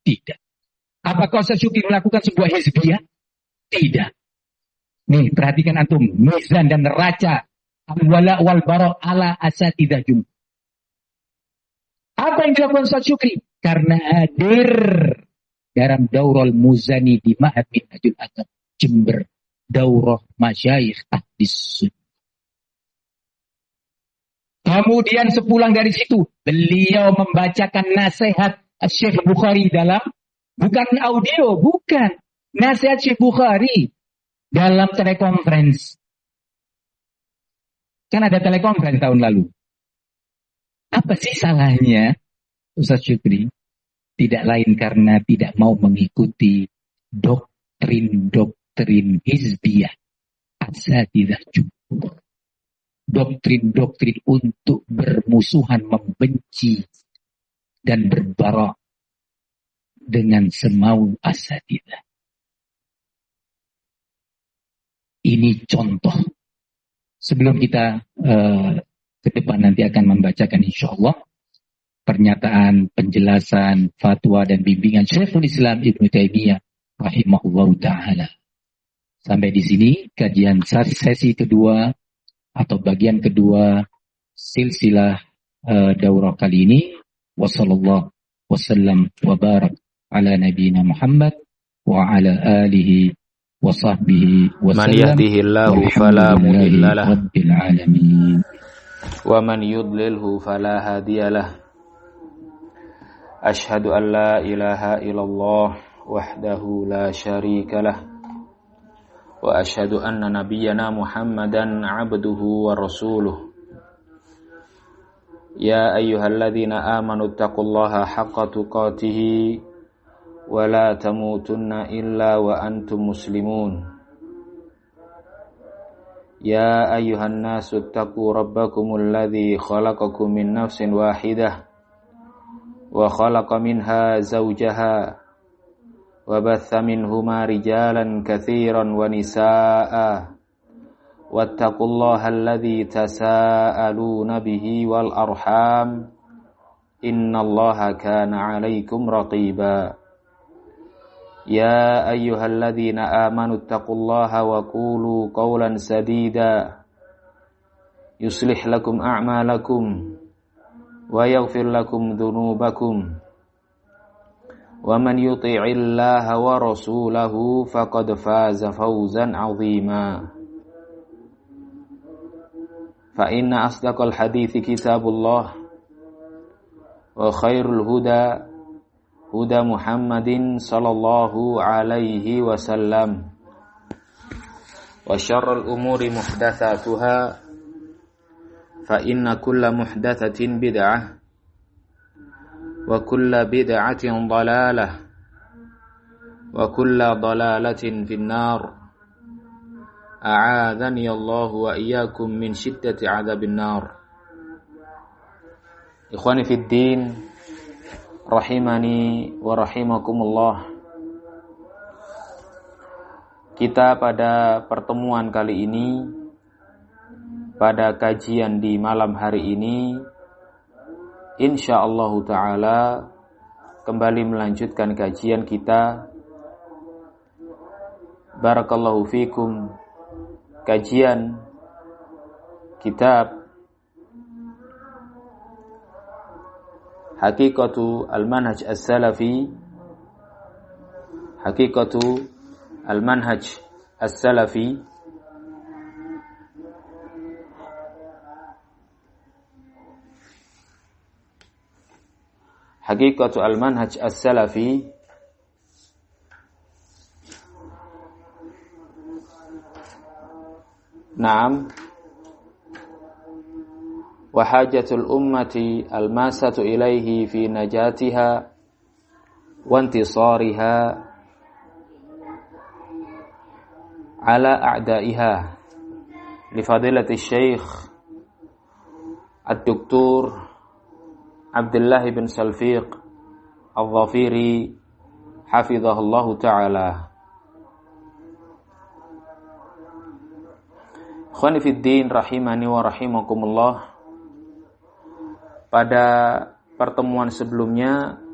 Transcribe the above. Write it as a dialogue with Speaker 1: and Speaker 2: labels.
Speaker 1: Tidak. Apakah Ustaz Syukri melakukan sebuah hizbiyah? Tidak. Nih, perhatikan antum. Mizan dan neraca. Al-wala wal bara ala asatidzah jumhur. Apa yang dilakukan Ustaz Syukri? Karena hadir dalam Daurah Muzani di Ma'had Minhajul Athar Jember. Daurah Masyayikh Ahdis Sunnah. Kemudian sepulang dari situ, beliau membacakan nasihat Syekh Bukhari dalam, bukan audio, bukan. Nasihat Syekh Bukhari dalam telekonferensi. Kan ada telekonferensi tahun lalu. Apa sih salahnya Ustaz Syukri? Tidak lain karena tidak mau mengikuti doktrin-doktrin hizbiyah asatidzah jumhur. Doktrin-doktrin untuk bermusuhan, membenci dan berbarok dengan semau asatidzah. Ini contoh. Sebelum kita ke depan nanti akan membacakan insyaallah pernyataan, penjelasan, fatwa dan bimbingan Syekhul Islam Ibnu Taimiyah rahimahullahu taala. Sampai di sini kajian sesi kedua atau bagian kedua silsilah daurah kali ini. Wassallallahu wasallam wa barak ala nabiyyina Muhammad wa ala alihi wa sahbihi wa sallam. Man yahdihillahu fala mudilla lahu rabbil alamin. Wa man yudlilhu fala hadiyalah. Ashhadu an la ilaha illallah wahdahu la syarika lah. Wa ashhadu anna nabiyyana Muhammadan abduhu wa rasuluh. Ya ayyuhalladzina amanu taqullaha haqqa tuqatih wa la tamutunna illa wa antum muslimun. Ya ayyuhan nasu taqu rabbakumul ladzi khalaqakum min nafsin wahidah wa khalaqa minha zawjaha wa batha minhuma rijalan katsiran wa nisaa'a wattaqullaha alladzi tasaaluna bihi wal arham innallaha kana 'alaikum raqiba. Ya ayyuhalladzina amanu taqullaha wa qulu qawlan sadida yuslih lakum a'malakum wa yaghfir lakum dhunubakum wa man yuti'illaha wa rasulahu faqad faza fawzan 'azima. Fa inna asdaqal hadithi kitabullah wa khairul huda huda Muhammadin sallallahu alaihi wasallam wa syarrul umuri muhdatsatuha fa inna kulla muhdatsatin bid'ah wa kulla bid'atin dhalalah wa kulla dhalalatin finnar. A'adzani Allah wa iyyakum min syiddati 'adzabin nar. Ikhwani fid din rahimani wa rahimakumullah. Kita pada pertemuan kali ini, pada kajian di malam hari ini, insyaallah ta'ala kembali melanjutkan kajian kita. Barakallahu fikum. Kajian kitab Haqiqatu al-Manhaj as-Salafi, Haqiqatu al-Manhaj as-Salafi, Haqiqatu al-Manhaj as-Salafi. Naam. Wa hajatul ummati al-masatu ilaihi fi najatiha wa intisariha ala a'daiha li fadilati Syekh Ad-Doktor Abdullah bin Salfiq Al-Dhafiri hafizahullahu ta'ala. Ikhwani fid din rahimani wa rahimakumullah. Pada pertemuan sebelumnya